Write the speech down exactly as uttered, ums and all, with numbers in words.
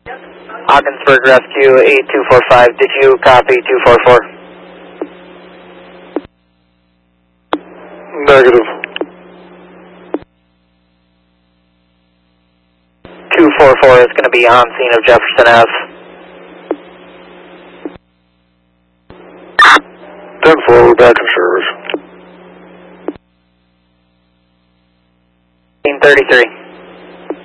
Ogdensburg Rescue eight two four five, did you copy two four four? Negative. two four four is going to be on scene of Jefferson Ave. ten four, we're back in service. thirty-three.